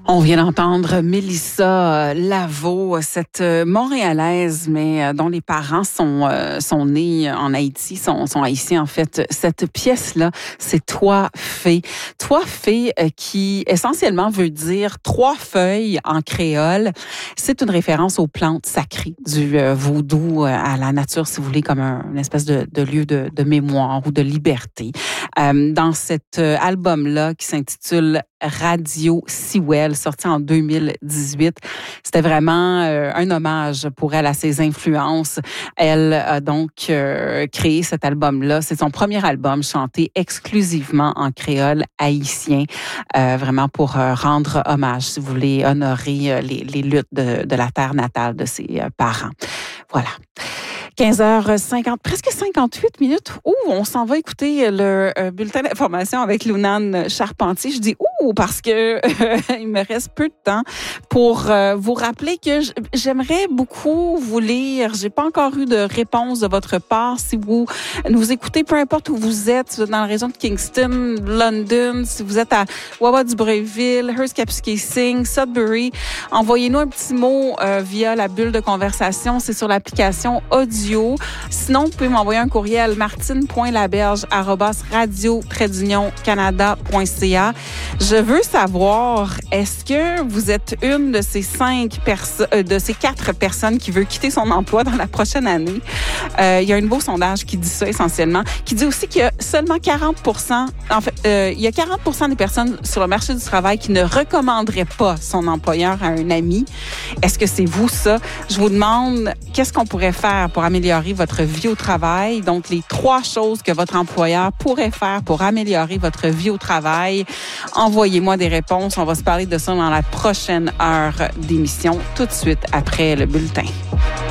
On vient d'entendre Mélissa Laveau, cette Montréalaise, mais dont les parents sont nés en Haïti, sont haïtiens en fait. Cette pièce-là, c'est Toi fée. Toi fée qui essentiellement veut dire trois feuilles en créole. C'est une référence aux plantes sacrées du vaudou, à la nature, si vous voulez, comme une espèce de lieu de mémoire ou de liberté. Dans cet album-là qui s'intitule Radio Sewell, sorti en 2018. C'était vraiment un hommage pour elle à ses influences. Elle a donc créé cet album-là. C'est son premier album chanté exclusivement en créole haïtien, vraiment pour rendre hommage, si vous voulez, honorer les luttes de la terre natale de ses parents. Voilà. 15h50, presque 58 minutes. On s'en va écouter le bulletin d'information avec Lounane Charpentier. Je dis parce que il me reste peu de temps pour vous rappeler que j'aimerais beaucoup vous lire. J'ai pas encore eu de réponse de votre part. Si vous nous écoutez, peu importe où vous êtes, dans la région de Kingston, London, si vous êtes à Wawa-du-Breuil-Ville, Hearst-Kapuskasing, Sudbury, envoyez-nous un petit mot via la bulle de conversation. C'est sur l'application audio. Sinon, vous pouvez m'envoyer un courriel martine.laberge@radio-canada.ca. Je veux savoir, est-ce que vous êtes une de ces quatre personnes qui veut quitter son emploi dans la prochaine année? Il y a un nouveau sondage qui dit ça essentiellement, qui dit aussi qu'il y a seulement 40%, il y a 40% des personnes sur le marché du travail qui ne recommanderaient pas son employeur à un ami. Est-ce que c'est vous, ça? Je vous demande, qu'est-ce qu'on pourrait faire pour améliorer votre vie au travail? Donc, les 3 choses que votre employeur pourrait faire pour améliorer votre vie au travail. Envoyez-moi des réponses. On va se parler de ça dans la prochaine heure d'émission, tout de suite après le bulletin.